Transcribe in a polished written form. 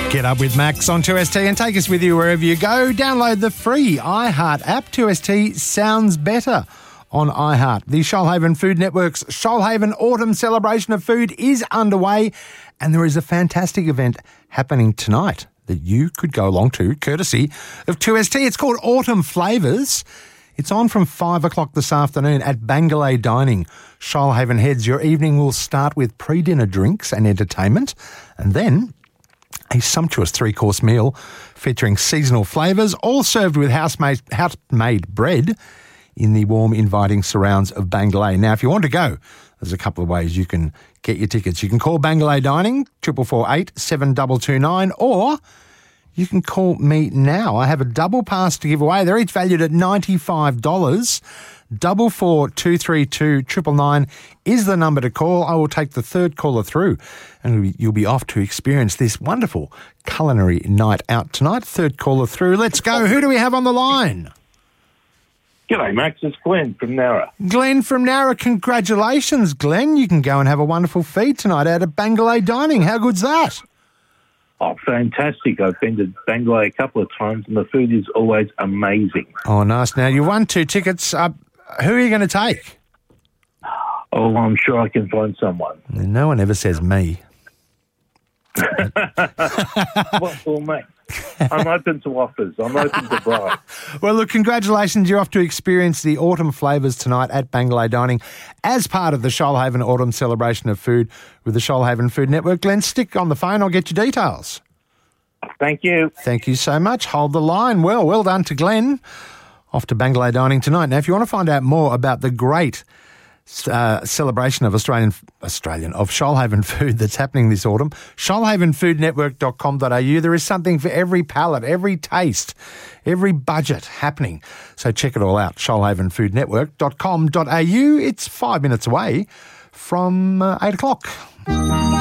Get up with Max on 2ST and take us with you wherever you go. Download the free iHeart app. 2ST sounds better on iHeart. The Shoalhaven Food Network's Shoalhaven Autumn Celebration of Food is underway, and there is a fantastic event happening tonight that you could go along to, courtesy of 2ST. It's called Autumn Flavours. It's on from 5 o'clock this afternoon at Bangalay Dining. Shoalhaven Heads, your evening will start with pre-dinner drinks and entertainment, and then a sumptuous three-course meal featuring seasonal flavours, all served with house-made bread in the warm, inviting surrounds of Bangalay. Now, if you want to go, there's a couple of ways you can get your tickets. You can call Bangalay Dining, 4448 7229, or you can call me now. I have a double pass to give away. They're each valued at $95. 442329 999 is the number to call. I will take the third caller through, and you'll be off to experience this wonderful culinary night out tonight. Third caller through. Let's go. Who do we have on the line? G'day, Max. It's Glenn from Nowra. Glenn from Nowra. Congratulations, Glenn. You can go and have a wonderful feed tonight out at Bangalay Dining. How good's that? Oh, fantastic. I've been to Bangalay a couple of times, and the food is always amazing. Oh, nice. Now, you won 2 tickets. Who are you going to take? Oh, I'm sure I can find someone. No one ever says me. Well, mate, I'm open to offers. I'm open to bribe. Well, look, congratulations. You're off to experience the autumn flavours tonight at Bangalay Dining as part of the Shoalhaven Autumn Celebration of Food with the Shoalhaven Food Network. Glenn, stick on the phone. I'll get your details. Thank you. Thank you so much. Hold the line. Well done to Glenn. Off to Bangalay Dining tonight. Now, if you want to find out more about the great celebration of Shoalhaven food that's happening this autumn, shoalhavenfoodnetwork.com.au. There is something for every palate, every taste, every budget happening. So check it all out, shoalhavenfoodnetwork.com.au. It's 5 minutes away from 8 o'clock.